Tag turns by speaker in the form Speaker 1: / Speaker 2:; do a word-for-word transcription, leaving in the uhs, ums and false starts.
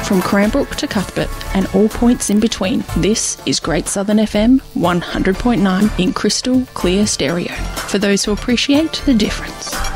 Speaker 1: from Cranbrook to Cuthbert and all points in between. This is Great Southern F M one hundred point nine in crystal clear stereo for those who appreciate the difference.